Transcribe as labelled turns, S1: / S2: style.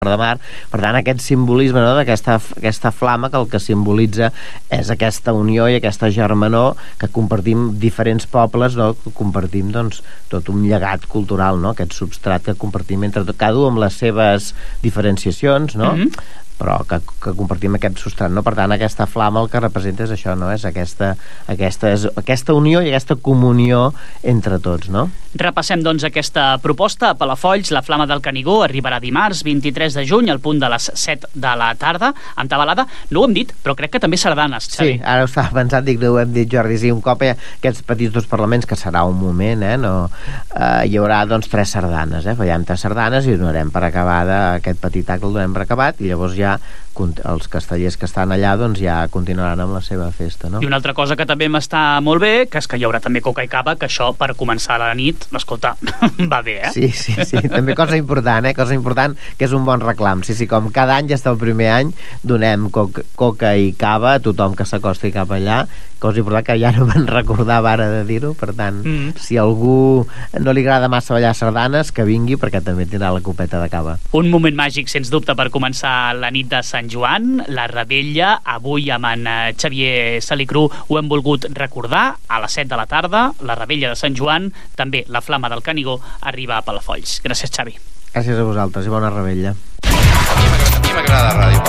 S1: de Mar. Per tant, aquest simbolisme, no?, d'aquesta flama, que el que simbolitza és aquesta unió i aquesta germanor que compartim diferents pobles, no?, que compartim, doncs, tot un llegat cultural, no?, aquest substrat que compartim entre tot, cada un amb les seves diferenciacions, no?, però que compartim aquest substrat, no? Per tant, aquesta flama el que representa és això, no? És aquesta unió i aquesta comunió entre tots, no?
S2: Repassem, doncs, aquesta proposta a Palafolls. La Flama del Canigó arribarà dimarts 23 de juny al punt de les 7 de la tarda, amb tabalada. No ho hem dit, però crec que també sardanes, Xavi.
S1: Sí, ara ho estava pensant, dic, no ho hem dit, Jordi, sí, un cop aquests petits dos parlaments, que serà un moment, hi haurà, doncs, 3 sardanes, fallem 3 sardanes i donarem per acabada aquest petit acte, el donem per acabat, i llavors ja els castellers que estan allà, doncs, ja continuaran amb la seva festa, no?
S2: I una altra cosa que també m'està molt bé, que és que hi haurà també coca i cava, que això per començar la nit, escolta, va bé,
S1: Sí, també cosa important, cosa important, que és un bon reclam. Sí, com cada any, ja està el primer any, donem coca i cava a tothom que s'acosti cap allà, cosa important que ja no me'n recordava ara de dir-ho, per tant, si a algú no li agrada massa ballar sardanes, que vingui, perquè també tindrà la copeta de cava.
S2: Un moment màgic, sens dubte, per començar la nit de Sant Joan, la Revetlla. Avui amb en Xavier Salicru ho hem volgut recordar, a les 7 de la tarda, la Revetlla de Sant Joan, també la Flama del Canigó arriba a Palafolls. Gràcies, Xavi.
S1: Gràcies a vosaltres i bona revetlla.
S3: A mi m'agrada ràdio.